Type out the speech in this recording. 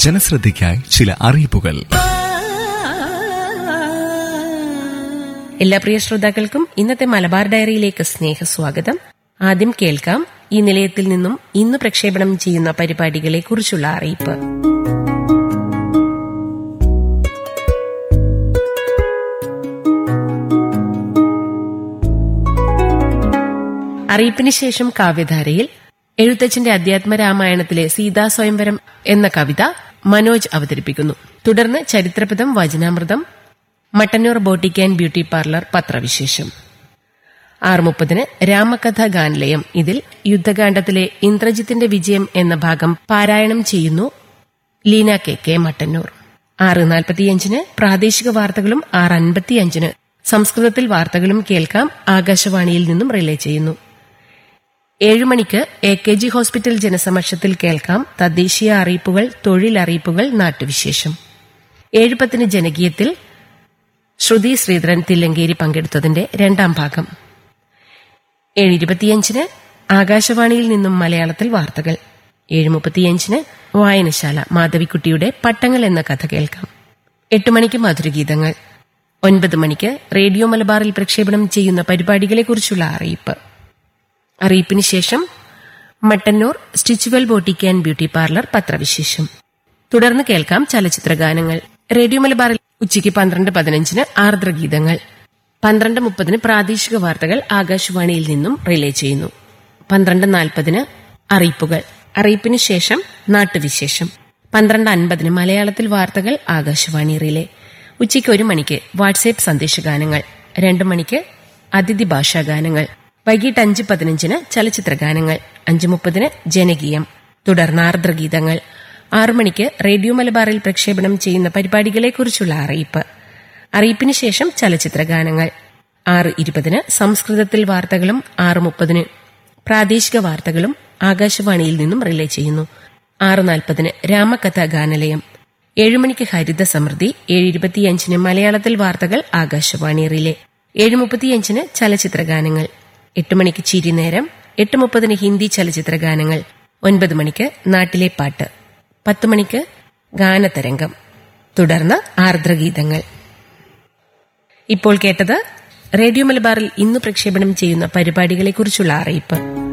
ജനശ്രദ്ധയ്ക്കായി ചില അറിയിപ്പുകൾ. എല്ലാ പ്രിയ ശ്രോതാക്കൾക്കും ഇന്നത്തെ മലബാർ ഡയറിയിലേക്ക് സ്നേഹസ്വാഗതം. ആദ്യം കേൾക്കാം ഈ നിലയത്തിൽ നിന്നും ഇന്ന് പ്രക്ഷേപണം ചെയ്യുന്ന പരിപാടികളെ കുറിച്ചുള്ള അറിയിപ്പ്. അറിയിപ്പിന് ശേഷം കാവ്യധാരയിൽ എഴുത്തച്ഛന്റെ അധ്യാത്മരാമായണത്തിലെ സീതാ സ്വയംവരം എന്ന കവിത മനോജ് അവതരിപ്പിക്കുന്നു. തുടർന്ന് ചരിത്രപദം, വചനാമൃതം, Mattannur boutique and beauty parlour പത്രവിശേഷം. 6:30 രാമകഥാ ഗാനലയം. ഇതിൽ യുദ്ധകാണ്ഡത്തിലെ ഇന്ദ്രജിത്തിന്റെ വിജയം എന്ന ഭാഗം പാരായണം ചെയ്യുന്നു ലീന കെ മട്ടന്നൂർ. 6:45 പ്രാദേശിക വാർത്തകളും 6:55 സംസ്കൃതത്തിൽ വാർത്തകളും കേൾക്കാം. ആകാശവാണിയിൽ നിന്നും റിലേ ചെയ്യുന്നു. 7 മണിക്ക് AKG ഹോസ്പിറ്റൽ ജനസമക്ഷത്തിൽ കേൾക്കാം തദ്ദേശീയ അറിയിപ്പുകൾ, തൊഴിലറിയിപ്പുകൾ, നാട്ടുവിശേഷം. 7:10 ജനകീയത്തിൽ ശ്രുതി ശ്രീധരൻ തില്ലങ്കേരി പങ്കെടുത്തതിന്റെ 2ാം ഭാഗം. 7:25 ആകാശവാണിയിൽ നിന്നും മലയാളത്തിൽ വാർത്തകൾ. 7:35 വായനശാല. മാധവിക്കുട്ടിയുടെ പട്ടങ്ങൾ എന്ന കഥ കേൾക്കാം. 8 മണിക്ക് മധുരഗീതങ്ങൾ. 9 മണിക്ക് റേഡിയോ മലബാറിൽ പ്രക്ഷേപണം ചെയ്യുന്ന പരിപാടികളെക്കുറിച്ചുള്ള അറിയിപ്പ്. അറിയിപ്പിന് ശേഷം Mattannur സ്റ്റിച്ചുവൽ boutique and beauty parlour പത്രവിശേഷം. തുടർന്ന് കേൾക്കാം ചലച്ചിത്രഗാനങ്ങൾ. റേഡിയോ മലബാറിൽ ഉച്ചയ്ക്ക് 12:15 ആർദ്രഗീതങ്ങൾ. 12:30 പ്രാദേശിക വാർത്തകൾ ആകാശവാണിയിൽ നിന്നും റിലേ ചെയ്യുന്നു. 12:40 അറിയിപ്പുകൾ. അറിയിപ്പിന് ശേഷം നാട്ടുവിശേഷം. 12:50 മലയാളത്തിൽ വാർത്തകൾ ആകാശവാണി റിലേ. ഉച്ചയ്ക്ക് 1 മണിക്ക് വാട്സ്ആപ്പ് സന്ദേശഗാനങ്ങൾ. 2 മണിക്ക് അതിഥി ഭാഷാഗാനങ്ങൾ. വൈകിട്ട് 5:15 ചലച്ചിത്രഗാനങ്ങൾ. 5:30 ജനകീയം. തുടർന്ന് ആർദ്രഗീതങ്ങൾ. 6 മണിക്ക് റേഡിയോ മലബാറിൽ പ്രക്ഷേപണം ചെയ്യുന്ന പരിപാടികളെക്കുറിച്ചുള്ള അറിയിപ്പ്. അറിയിപ്പിന് ശേഷം ചലച്ചിത്രഗാനങ്ങൾ. 6:20 സംസ്കൃതത്തിൽ വാർത്തകളും 6:30 പ്രാദേശിക വാർത്തകളും ആകാശവാണിയിൽ നിന്നും റിലേ ചെയ്യുന്നു. 6:40 രാമകഥാ ഗാനലയം. 7 മണിക്ക് ഹരിത സമൃദ്ധി. 7:25 മലയാളത്തിൽ വാർത്തകൾ ആകാശവാണി റിലേ. 7:35 ചലച്ചിത്രഗാനങ്ങൾ. 8 മണിക്ക് ചിരിനേരം. 8:30 ഹിന്ദി ചലച്ചിത്രഗാനങ്ങൾ. 9 മണിക്ക് നാട്ടിലെ പാട്ട്. 10 മണിക്ക് ഗാനതരംഗം. തുടർന്ന് ആർദ്രഗീതങ്ങൾ. ഇപ്പോൾ കേട്ടത് റേഡിയോ മലബാറിൽ ഇന്ന് പ്രക്ഷേപണം ചെയ്യുന്ന പരിപാടികളെക്കുറിച്ചുള്ള അറിയിപ്പ്.